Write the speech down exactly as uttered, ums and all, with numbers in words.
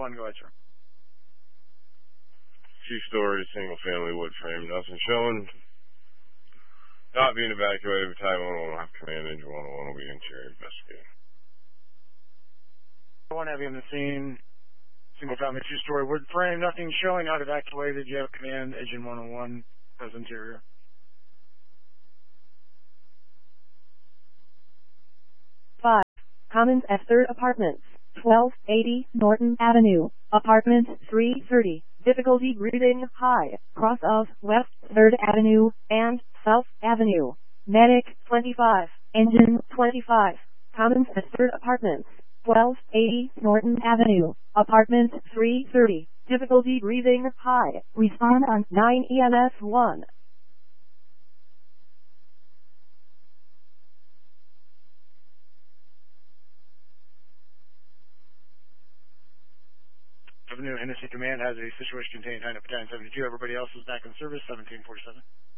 one, go ahead, sir. Two-story, single-family wood frame, nothing showing. Not being evacuated. Battalion one oh one will have command. Engine one oh one will be interior investigating. one have you on the scene. Single-family, two-story wood frame, nothing showing. Not evacuated. You have command. Engine one oh one has interior. five. Commons F third Apartments, twelve eighty Norton Avenue, Apartment three thirty. Difficulty breathing high, cross of West third Avenue and South Avenue. Medic twenty-five, Engine twenty-five. Commons F third Apartments, twelve eighty Norton Avenue, Apartment three thirty. Difficulty breathing high. Respond on nine E M S one. Avenue, Hennessy Command has a situation contained behind Battalion seventy-two. Everybody else is back in service, seventeen forty-seven.